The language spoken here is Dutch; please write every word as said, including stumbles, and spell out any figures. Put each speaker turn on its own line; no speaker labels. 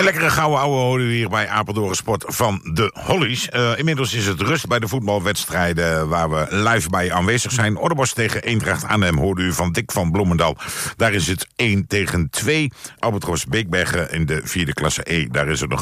Een lekkere gouden ouwe houden we hier bij Apeldoorn Sport van de Hollies. Uh, inmiddels is het rust bij de voetbalwedstrijden waar we live bij aanwezig zijn. Orrebosch tegen Eendracht Arnhem hoorde u van Dick van Bloemendal. Daar is het één tegen twee. Albatros Beekbergen in de vierde klasse E. Daar is het nog